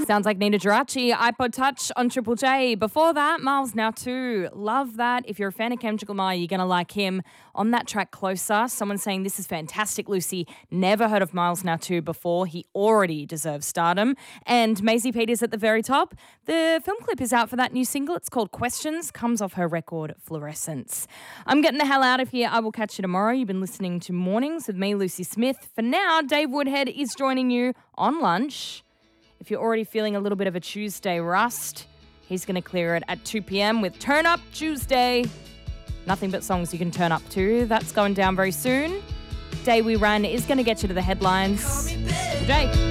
Sounds like Nina Geraci, iPod Touch on Triple J. Before that, Miles Now Too. Love that. If you're a fan of Kendrick Lamar, you're going to like him. On that track, Closer, someone saying, this is fantastic, Lucy. Never heard of Miles Now Too before. He already deserves stardom. And Maisie Peters at the very top. The film clip is out for that new single. It's called Questions. Comes off her record, Fluorescence. I'm getting the hell out of here. I will catch you tomorrow. You've been listening to Mornings with me, Lucy Smith. For now, Dave Woodhead is joining you on lunch. If you're already feeling a little bit of a Tuesday rust, he's going to clear it at 2 p.m. with Turn Up Tuesday. Nothing but songs you can turn up to. That's going down very soon. Day We Run is going to get you to the headlines. Jay.